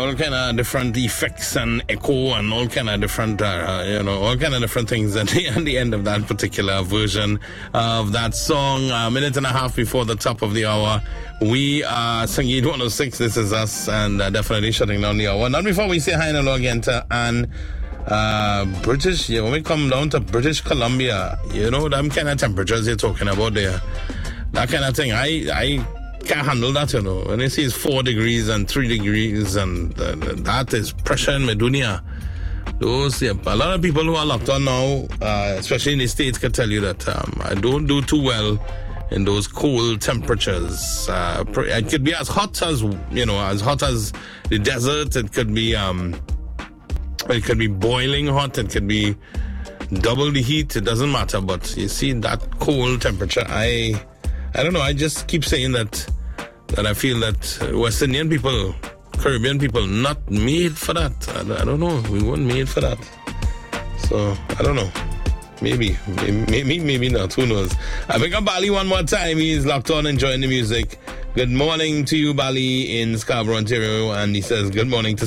all kind of different effects and echo and all kind of different, all kind of different things at the end of that particular version of that song. A minute and a half before the top of the hour, we are Sangeet 106. This is us, and definitely shutting down the hour. Not before we say hi and hello again to Anne. British, when we come down to British Columbia, them kind of temperatures you're talking about there, that kind of thing, I can't handle that, when you see it's 4 degrees and 3 degrees, and that is pressure in Medunia. A lot of people who are locked on now, especially in the States, can tell you that I don't do too well in those cold temperatures. It could be as hot as the desert. It could be boiling hot. It could be double the heat. It doesn't matter. But you see that cold temperature, I don't know. I just keep saying that I feel that West Indian people, Caribbean people, not made for that. I don't know. We weren't made for that. So I don't know. Maybe not. Who knows? I pick up Bali one more time. He's locked on, enjoying the music. Good morning to you, Bali, in Scarborough, Ontario. And he says, good morning to